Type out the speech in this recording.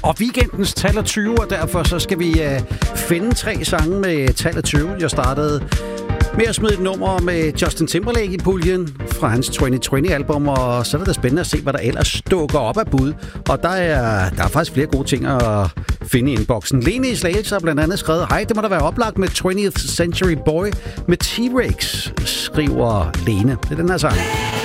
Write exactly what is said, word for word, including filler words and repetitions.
og weekendens tallet tyve, og derfor så skal vi uh, finde tre sange med tallet tyve. Jeg startede med at smide et nummer med Justin Timberlake i puljen fra hans tyve tyve-album, og så er det da spændende at se, hvad der ellers dukker op af bud. Og der er, der er faktisk flere gode ting at finde i inboxen. Lene i Slagelse har blandt andet skrevet: hej, det må da være oplagt med twentieth Century Boy med T-Rex, skriver Lene. Det er den her sang.